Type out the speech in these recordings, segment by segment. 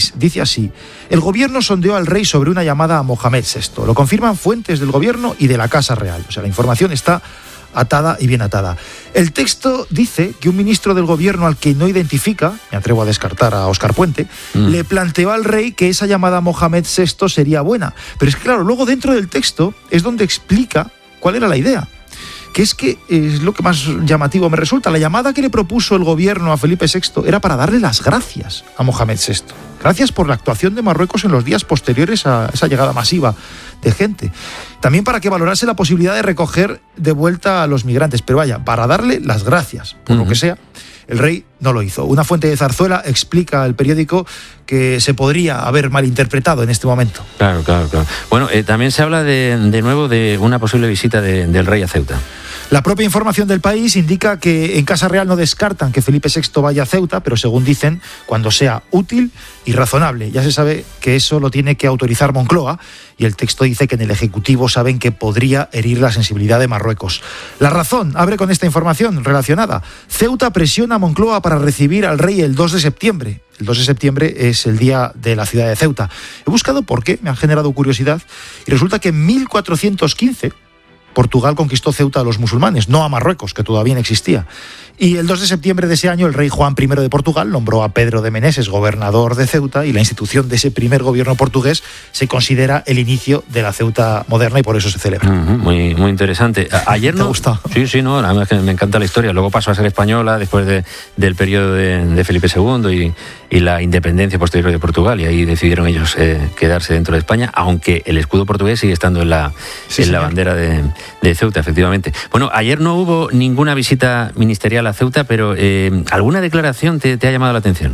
País. Dice así: el gobierno sondeó al rey sobre una llamada a Mohamed VI. Lo confirman fuentes del gobierno y de la Casa Real. O sea, la información está atada y bien atada. El texto dice que un ministro del gobierno al que no identifica, me atrevo a descartar a Óscar Puente, le planteó al rey que esa llamada a Mohamed VI sería buena. Pero es que, claro, luego dentro del texto es donde explica cuál era la idea. Que es lo que más llamativo me resulta. La llamada que le propuso el gobierno a Felipe VI era para darle las gracias a Mohamed VI. Gracias por la actuación de Marruecos en los días posteriores a esa llegada masiva de gente. También para que valorase la posibilidad de recoger de vuelta a los migrantes. Pero vaya, para darle las gracias, por lo que sea, el rey no lo hizo. Una fuente de Zarzuela explica al periódico que se podría haber malinterpretado en este momento. Claro. Bueno, también se habla de nuevo de una posible visita del rey a Ceuta. La propia información del País indica que en Casa Real no descartan que Felipe VI vaya a Ceuta, pero según dicen, cuando sea útil y razonable. Ya se sabe que eso lo tiene que autorizar Moncloa, y el texto dice que en el Ejecutivo saben que podría herir la sensibilidad de Marruecos. La Razón abre con esta información relacionada. Ceuta presiona a Moncloa para recibir al rey el 2 de septiembre. El 2 de septiembre es el día de la ciudad de Ceuta. He buscado por qué, me han generado curiosidad, y resulta que en 1415... Portugal conquistó Ceuta a los musulmanes, no a Marruecos, que todavía no existía. Y el 2 de septiembre de ese año, el rey Juan I de Portugal nombró a Pedro de Meneses gobernador de Ceuta, y la institución de ese primer gobierno portugués se considera el inicio de la Ceuta moderna, y por eso se celebra. Muy interesante. Ayer ¿Te gusta? Sí, no, además que me encanta la historia. Luego pasó a ser española después del periodo de Felipe II y la independencia posterior de Portugal, y ahí decidieron ellos quedarse dentro de España, aunque el escudo portugués sigue estando en la bandera de Ceuta, efectivamente. Bueno, ayer no hubo ninguna visita ministerial a Ceuta, pero ¿alguna declaración te ha llamado la atención?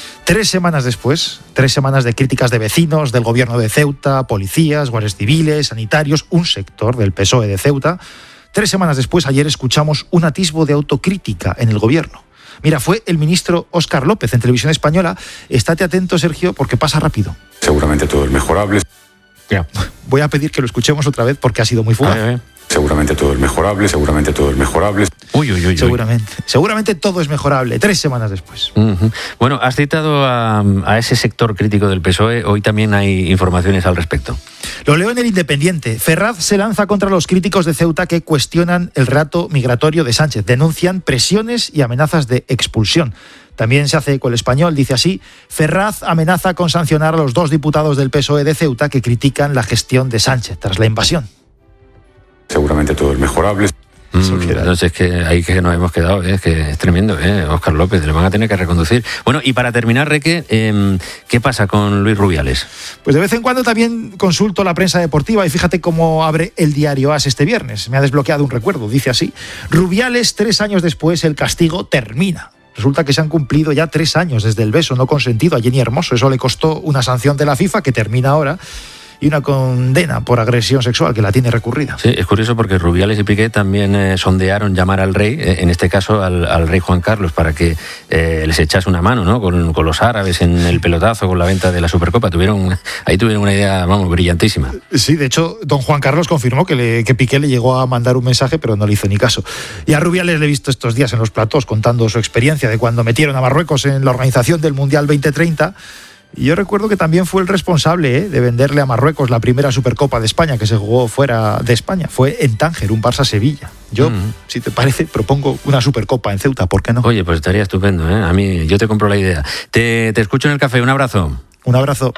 3 semanas después, 3 semanas de críticas de vecinos, del gobierno de Ceuta, policías, guardias civiles, sanitarios, un sector del PSOE de Ceuta. 3 semanas después, ayer escuchamos un atisbo de autocrítica en el gobierno. Mira, fue el ministro Óscar López en Televisión Española. Estate atento, Sergio, porque pasa rápido. Seguramente todo es mejorable. Ya. Voy a pedir que lo escuchemos otra vez porque ha sido muy fugaz. Seguramente todo es mejorable, seguramente todo es mejorable. Uy. Seguramente todo es mejorable, 3 semanas después. Bueno, has citado a ese sector crítico del PSOE, hoy también hay informaciones al respecto. Lo leo en El Independiente. Ferraz se lanza contra los críticos de Ceuta que cuestionan el relato migratorio de Sánchez. Denuncian presiones y amenazas de expulsión. También se hace eco El Español, dice así: Ferraz amenaza con sancionar a los 2 diputados del PSOE de Ceuta que critican la gestión de Sánchez tras la invasión. Seguramente todo es mejorable. Entonces es que ahí que nos hemos quedado, es que es tremendo, Óscar López, le van a tener que reconducir. Bueno, y para terminar, Reque, ¿qué pasa con Luis Rubiales? Pues de vez en cuando también consulto la prensa deportiva y fíjate cómo abre el diario AS este viernes. Me ha desbloqueado un recuerdo, dice así: Rubiales, 3 años después, el castigo termina. Resulta que se han cumplido ya 3 años desde el beso no consentido a Jenny Hermoso. Eso le costó una sanción de la FIFA que termina ahora, y una condena por agresión sexual que la tiene recurrida. Sí, es curioso porque Rubiales y Piqué también sondearon llamar al rey, en este caso al rey Juan Carlos, para que les echase una mano, ¿no? Con los árabes en el pelotazo, con la venta de la Supercopa. Ahí tuvieron una idea, brillantísima. Sí, de hecho, don Juan Carlos confirmó que Piqué le llegó a mandar un mensaje, pero no le hizo ni caso. Y a Rubiales le he visto estos días en los platós contando su experiencia de cuando metieron a Marruecos en la organización del Mundial 2030. Y yo recuerdo que también fue el responsable de venderle a Marruecos la primera Supercopa de España que se jugó fuera de España. Fue en Tánger, un Barça-Sevilla. Yo, si te parece, propongo una Supercopa en Ceuta, ¿por qué no? Oye, pues estaría estupendo, A mí, yo te compro la idea. Te escucho en el café, un abrazo. Un abrazo.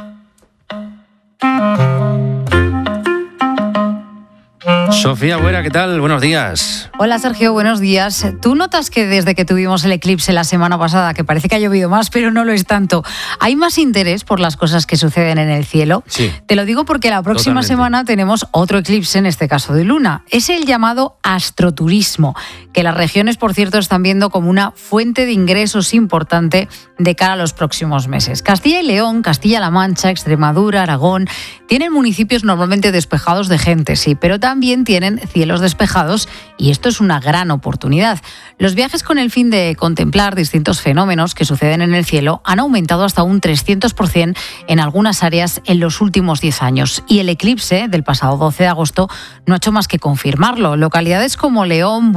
Sofía Buera, ¿qué tal? Buenos días. Hola Sergio, buenos días. ¿Tú notas que desde que tuvimos el eclipse la semana pasada, que parece que ha llovido más, pero no lo es tanto, hay más interés por las cosas que suceden en el cielo? Sí. Te lo digo porque la próxima semana tenemos otro eclipse, en este caso de luna. Es el llamado astroturismo, que las regiones, por cierto, están viendo como una fuente de ingresos importante de cara a los próximos meses. Castilla y León, Castilla-La Mancha, Extremadura, Aragón, tienen municipios normalmente despejados de gente, sí, pero también tienen cielos despejados, y esto es una gran oportunidad. Los viajes con el fin de contemplar distintos fenómenos que suceden en el cielo han aumentado hasta un 300% en algunas áreas en los últimos 10 años. Y el eclipse del pasado 12 de agosto no ha hecho más que confirmarlo. Localidades como León, Burgos o A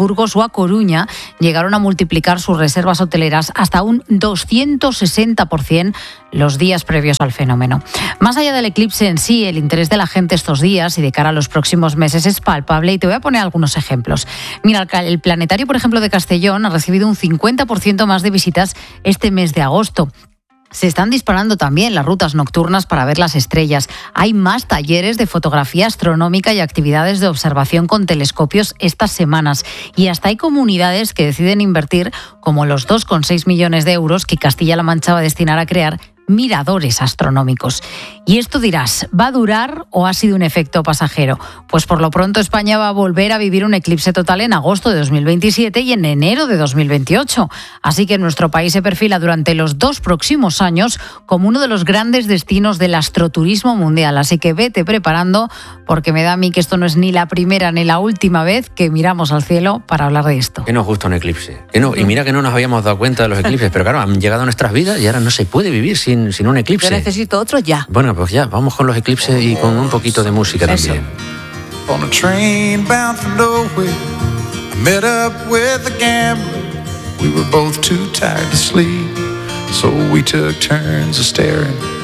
Coruña llegaron a multiplicar sus reservas hoteleras hasta un 260% los días previos al fenómeno. Más allá del eclipse en sí, el interés de la gente estos días y de cara a los próximos meses es palpable y te voy a poner algunos ejemplos. Mira, el planetario, por ejemplo, de Castellón ha recibido un 50% más de visitas este mes de agosto. Se están disparando también las rutas nocturnas para ver las estrellas. Hay más talleres de fotografía astronómica y actividades de observación con telescopios estas semanas. Y hasta hay comunidades que deciden invertir, como los 2,6 millones de euros que Castilla-La Mancha va a destinar a crear miradores astronómicos. Y esto dirás, ¿va a durar o ha sido un efecto pasajero? Pues por lo pronto España va a volver a vivir un eclipse total en agosto de 2027 y en enero de 2028. Así que nuestro país se perfila durante los 2 próximos años como uno de los grandes destinos del astroturismo mundial. Así que vete preparando, porque me da a mí que esto no es ni la primera ni la última vez que miramos al cielo para hablar de esto. Que nos gusta un eclipse. Y mira que no nos habíamos dado cuenta de los eclipses, pero claro, han llegado a nuestras vidas y ahora no se puede vivir sin un eclipse. Yo necesito otro ya. Bueno, pues ya, vamos con los eclipses y con un poquito de música también. On a train bound for nowhere, I met up with a gambler. We were both too tired to sleep, so we took turns of staring